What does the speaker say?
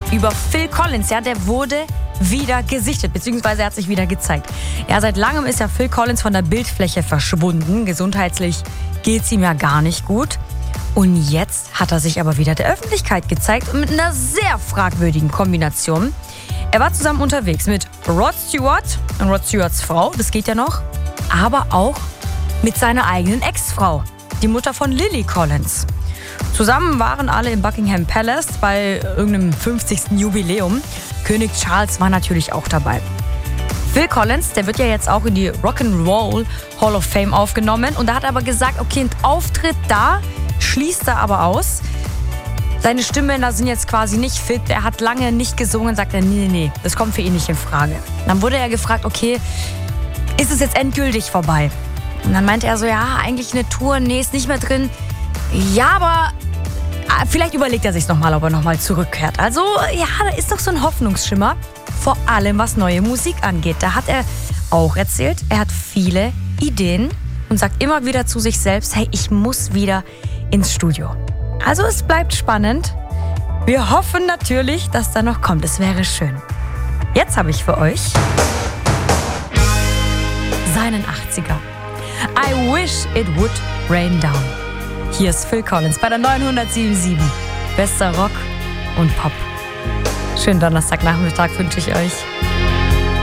über Phil Collins. Ja, der wurde wieder gesichtet, beziehungsweise er hat sich wieder gezeigt. Ja, seit langem ist ja Phil Collins von der Bildfläche verschwunden. Gesundheitlich geht's ihm ja gar nicht gut. Und jetzt hat er sich aber wieder der Öffentlichkeit gezeigt und mit einer sehr fragwürdigen Kombination. Er war zusammen unterwegs mit Rod Stewart und Rod Stewarts Frau, das geht ja noch, aber auch mit seiner eigenen Ex-Frau, die Mutter von Lily Collins. Zusammen waren alle im Buckingham Palace bei irgendeinem 50. Jubiläum. König Charles war natürlich auch dabei. Phil Collins, der wird ja jetzt auch in die Rock'n'Roll Hall of Fame aufgenommen. Und da hat er aber gesagt, okay, ein Auftritt da schließt er aber aus. Seine Stimmbänder sind jetzt quasi nicht fit. Er hat lange nicht gesungen, sagt er, nee, das kommt für ihn nicht in Frage. Dann wurde er gefragt, okay, ist es jetzt endgültig vorbei? Und dann meinte er so, ja, eigentlich eine Tour, nee, ist nicht mehr drin. Ja, aber vielleicht überlegt er sich nochmal, ob er nochmal zurückkehrt. Also, ja, da ist doch so ein Hoffnungsschimmer, vor allem was neue Musik angeht. Da hat er auch erzählt, er hat viele Ideen und sagt immer wieder zu sich selbst, hey, ich muss wieder ins Studio. Also es bleibt spannend. Wir hoffen natürlich, dass da noch kommt. Es wäre schön. Jetzt habe ich für euch seinen 80er. I wish it would rain down. Hier ist Phil Collins bei der 907.7. Bester Rock und Pop. Schönen Donnerstagnachmittag wünsche ich euch.